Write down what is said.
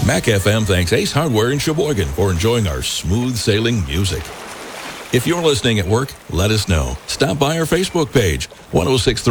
Mac FM thanks Ace Hardware in Sheboygan for enjoying our smooth sailing music. If you're listening at work, let us know. Stop by our Facebook page, 1063